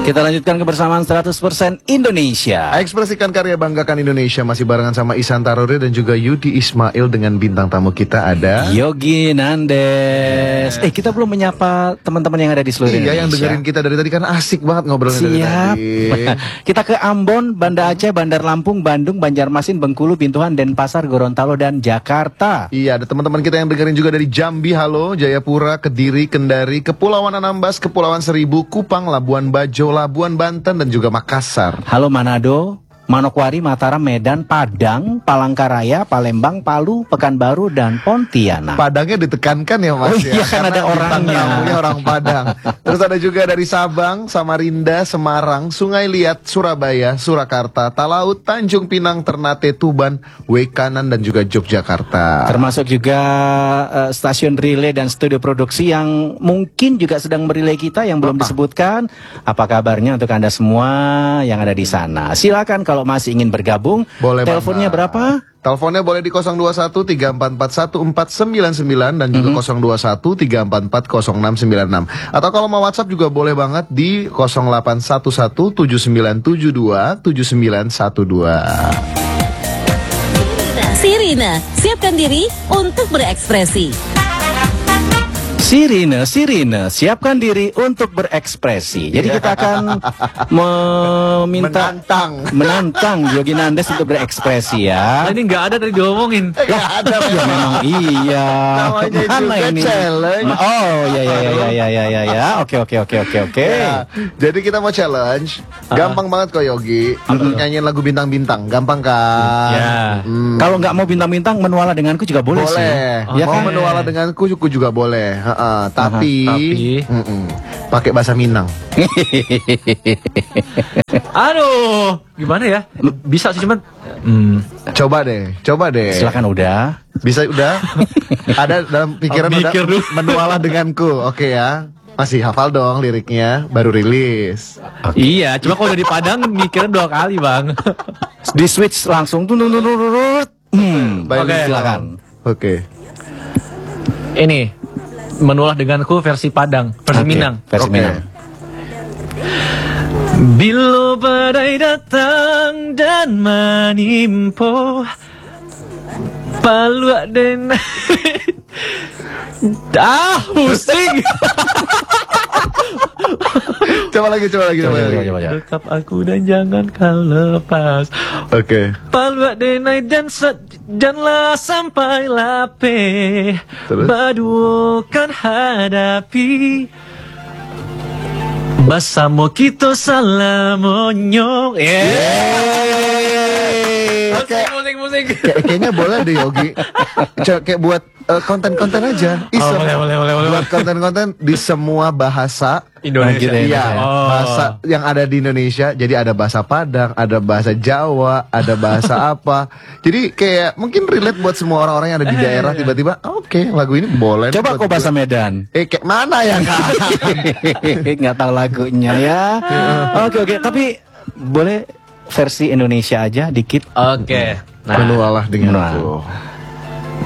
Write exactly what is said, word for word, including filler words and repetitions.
Kita lanjutkan kebersamaan seratus persen Indonesia. Ekspresikan karya, banggakan Indonesia. Masih barengan sama Ihsan Taruri dan juga Yudi Ismail. Dengan bintang tamu kita ada Yogi Nandes. Eh, kita belum menyapa teman-teman yang ada di seluruh iya, Indonesia. yang dengerin kita dari tadi kan asik banget ngobrolnya dari Siap. tadi. Kita ke Ambon, Banda Aceh, Bandar Lampung, Bandung, Banjarmasin, Bengkulu, Bintuhan, Denpasar, Gorontalo, dan Jakarta. Iya, ada teman-teman kita yang dengerin juga dari Jambi, halo, Jayapura, Kediri, Kendari, Kepulauan Anambas, Kepulauan Seribu, Kupang, Labuan Bajo, Labuan Banten, dan juga Makassar. Halo Manado, Manokwari, Mataram, Medan, Padang, Palangkaraya, Palembang, Palu, Pekanbaru, dan Pontianak. Padangnya ditekankan ya Mas. Oh iya, ya? kan ada orangnya. Tamunya orang Padang. Terus ada juga dari Sabang, Samarinda, Semarang, Sungai Liat, Surabaya, Surakarta, Talaut, Tanjung Pinang, Ternate, Tuban, Wekanan, dan juga Yogyakarta. Termasuk juga uh, stasiun relay dan studio produksi yang mungkin juga sedang merelay kita yang belum Apa? disebutkan. Apa kabarnya untuk Anda semua yang ada di sana? Silakan kalau masih ingin bergabung. Boleh Teleponnya banget. berapa? Teleponnya boleh di nol dua satu tiga empat empat satu empat sembilan sembilan dan juga Mm-hmm. nol dua satu tiga empat empat nol enam sembilan enam. Atau kalau mau WhatsApp juga boleh banget di nol delapan satu satu tujuh sembilan tujuh dua tujuh sembilan satu dua. Sirina, siapkan diri untuk berekspresi. Sirine, Sirine, siapkan diri untuk berekspresi. Jadi kita akan meminta Menantang. menantang Yogi Nandes untuk berekspresi ya. Nah, ini nggak ada tadi diomongin. Nggak ada Ya memang iya. Namanya Mana juga ini? challenge. Ma- Oh ya ya ya ya ya ya ya ya. Oke oke oke oke oke. Ya, jadi kita mau challenge. Gampang banget kok Yogi. Untuk nyanyiin lagu bintang-bintang. Gampang kan? Ya. Hmm. Kalau nggak mau bintang-bintang, menuala denganku juga boleh, sih. Boleh. Ya Mau kan? menuala denganku aku juga boleh. Ha-ha. Tapi, Tapi. mm-mm. pakai bahasa Minang. Aduh, gimana ya? Bisa sih cuman. Hmm. Coba deh, coba deh. Silakan udah. Bisa udah? Ada dalam pikiran Oh, udah mikir dulu. menuala denganku. Oke ya. Masih hafal dong liriknya, baru rilis. Iya, cuma kalau udah di Padang mikirnya dua kali bang. Di switch langsung tuh. Hmm, Baik, Oke. silakan. Oke. Ini menulah denganku versi Padang, versi Oke, Minang. versi Oke. Minang. Bila badai datang dan menimpa Palua den. Ah, pusing. Coba lagi, coba lagi, coba, Coba, lagi. coba, coba, coba. Dekap aku dan jangan kau lepas. Oke. Palua denai dan se- janganlah sampai lape. Terus? Badukan hadapi. Basamo kita salamonyong. Yeay. Musik, musik, musik. Kayak- kayaknya boleh deh Yogi. Coba kayak buat eh, konten-konten aja. Oh, boleh, boleh, boleh, boleh. Buat konten-konten di semua bahasa Indonesia. Nah, gitu Iya, ya. Oh. bahasa yang ada di Indonesia. Jadi ada bahasa Padang, ada bahasa Jawa, ada bahasa apa. Jadi kayak mungkin relate buat semua orang-orang yang ada di daerah. Tiba-tiba, oke, lagu ini boleh. Coba buat kok bahasa gue. Medan. Eh, kayak mana ya? Nggak tahu lagunya ya. Oke oke, tapi boleh versi Indonesia aja dikit. Oke. Nah, Penuh Allah dengan Nah. aku.